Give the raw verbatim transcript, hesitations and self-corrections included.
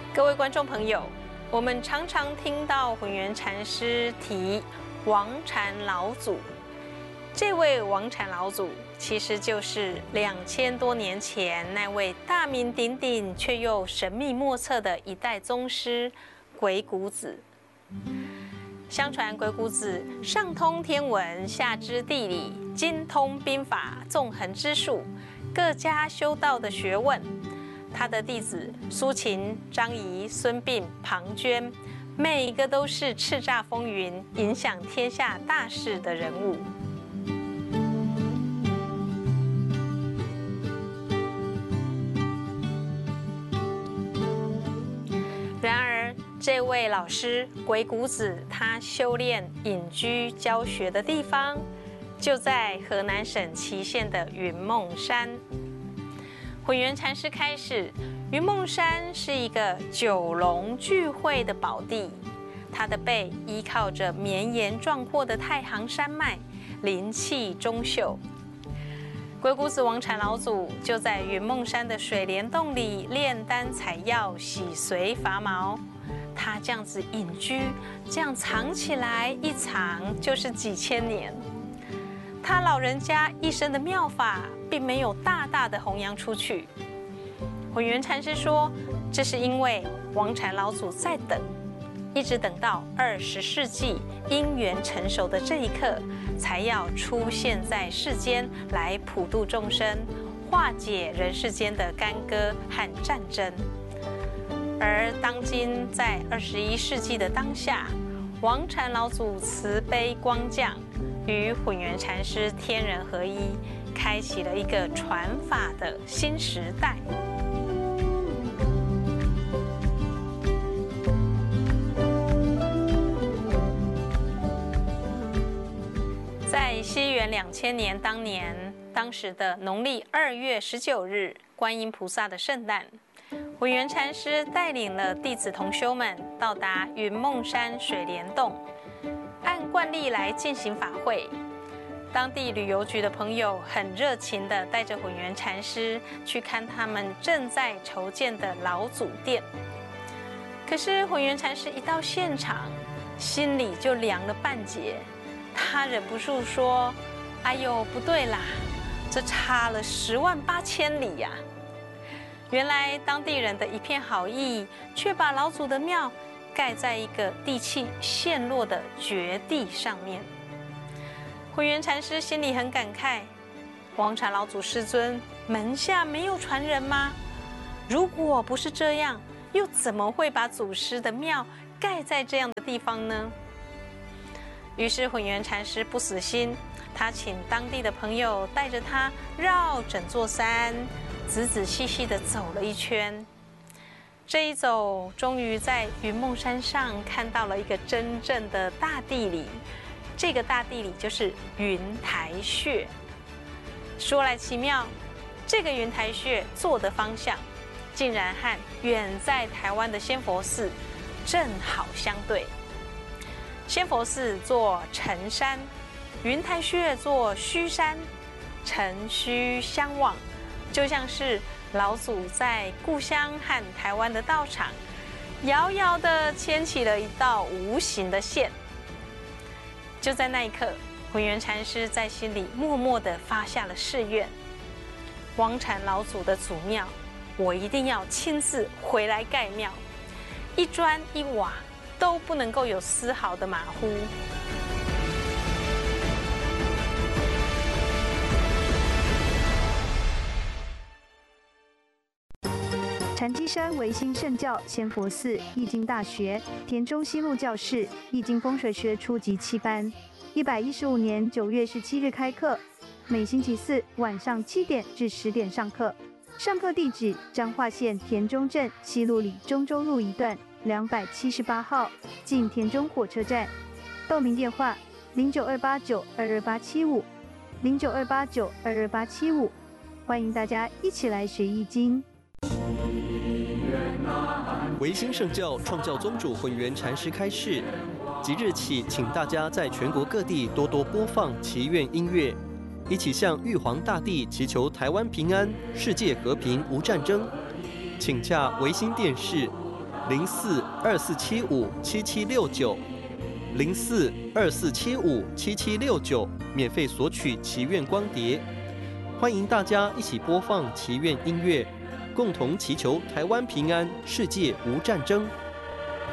各位观众朋友，我们常常听到混元禅师提王禅老祖。这位王禅老祖其实就是两千多年前那位大名鼎鼎却又神秘莫测的一代宗师鬼谷子。相传鬼谷子上通天文，下知地理，精通兵法，纵横之术，各家修道的学问。他的弟子苏秦、张仪、孙膑、庞涓，每一个都是叱咤风云、影响天下大事的人物。然而，这位老师鬼谷子，他修炼隐居教学的地方，就在河南省淇县的云梦山。混元禅师开始，云梦山是一个九龙聚会的宝地，它的背依靠着绵延壮阔的太行山脉，灵气中秀。鬼谷子王禅老祖就在云梦山的水帘洞里炼丹采药、洗髓伐毛。他这样子隐居，这样藏起来，一藏就是几千年。他老人家一生的妙法，并没有大大的弘扬出去。混元禅师说，这是因为王禅老祖在等，一直等到二十世纪因缘成熟的这一刻，才要出现在世间，来普度众生，化解人世间的干戈和战争。而当今在二十一世纪的当下，王禅老祖慈悲光降，与混元禅师天人合一，开启了一个传法的新时代。在西元两千年当年，当时的农历二月十九日，观音菩萨的圣诞，混元禅师带领了弟子同修们到达云梦山水帘洞，按惯例来进行法会。当地旅游局的朋友很热情地带着混元禅师去看他们正在筹建的老祖殿。可是混元禅师一到现场，心里就凉了半截，他忍不住说：“哎呦，不对啦，这差了十万八千里呀！”原来当地人的一片好意，却把老祖的庙盖在一个地气陷落的绝地上面。混元禅师心里很感慨，王禅老祖师尊门下没有传人吗？如果不是这样，又怎么会把祖师的庙盖在这样的地方呢？于是混元禅师不死心，他请当地的朋友带着他绕整座山，仔仔细细地走了一圈。这一走，终于在云梦山上看到了一个真正的大地理。这个大地理就是云台穴。说来奇妙，这个云台穴坐的方向，竟然和远在台湾的仙佛寺正好相对。仙佛寺坐辰山，云台穴坐戌山，辰戌相望，就像是老祖在故乡和台湾的道场，遥遥地牵起了一道无形的线。就在那一刻，混元禅师在心里默默地发下了誓愿：王禅老祖的祖庙，我一定要亲自回来盖庙，一砖一瓦都不能够有丝毫的马虎。 禅机山唯心圣教仙佛寺易经大学田中西路教室易经风水学初级七班，一百一十五年九月十七日开课，每星期四晚上七点至十点上课。上课地址：彰化县田中镇西路里中州路一段两百七十八号，近田中火车站。报名电话：零九二八九二二八七五，零九二八九二二八七五。欢迎大家一起来学易经。 唯心圣教创教宗主混元禅师开示，即日起，请大家在全国各地多多播放祈愿音乐，一起向玉皇大帝祈求台湾平安、世界和平无战争。请洽唯心电视零四二四七五七七六九零四二四七五七七六九，免费索取祈愿光碟。欢迎大家一起播放祈愿音乐，共同祈求台湾平安，世界无战争。